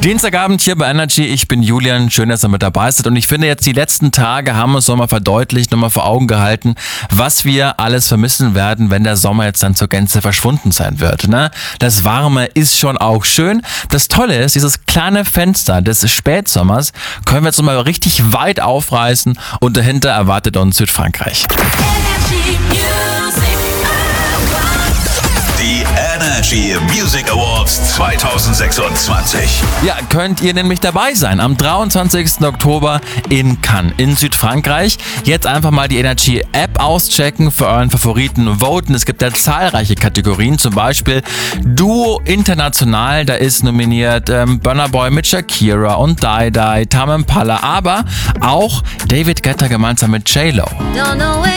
Dienstagabend hier bei Energy. Ich bin Julian. Schön, dass ihr mit dabei seid. Und ich finde jetzt, die letzten Tage haben uns nochmal verdeutlicht, nochmal vor Augen gehalten, was wir alles vermissen werden, wenn der Sommer jetzt dann zur Gänze verschwunden sein wird. Ne? Das Warme ist schon auch schön. Das Tolle ist, dieses kleine Fenster des Spätsommers können wir jetzt nochmal richtig weit aufreißen und dahinter erwartet uns Südfrankreich. Die Energy Music Awards 2026. Ja, könnt ihr nämlich dabei sein am 23. Oktober in Cannes in Südfrankreich. Jetzt einfach mal die Energy App auschecken, für euren Favoriten voten. Es gibt ja zahlreiche Kategorien, zum Beispiel Duo International, da ist nominiert Burna Boy mit Shakira und Dai, Tame Impala, aber auch David Guetta gemeinsam mit J-Lo.